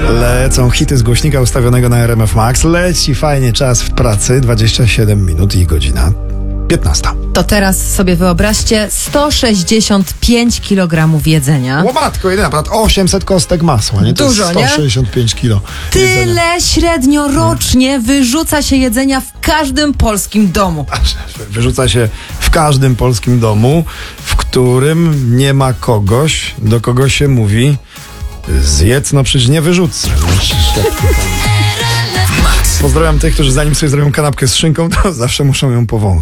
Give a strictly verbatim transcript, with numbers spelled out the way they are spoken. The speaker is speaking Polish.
Lecą hity z głośnika ustawionego na R M F Max. Leci fajnie czas w pracy. dwadzieścia siedem minut i godzina piętnasta. To teraz sobie wyobraźcie sto sześćdziesiąt pięć kilogramów jedzenia. Łomatko, jedyna, prawda? osiemset kostek masła, nie? To Dużo, jest sto sześćdziesiąt pięć kilo jedzenia. Tyle średnio rocznie wyrzuca się jedzenia w każdym polskim domu. Wyrzuca się w każdym polskim domu, w którym nie ma kogoś, do kogo się mówi: zjedz, no przecież nie wyrzucę. Pozdrawiam tych, którzy zanim sobie zrobią kanapkę z szynką, to zawsze muszą ją powąchać.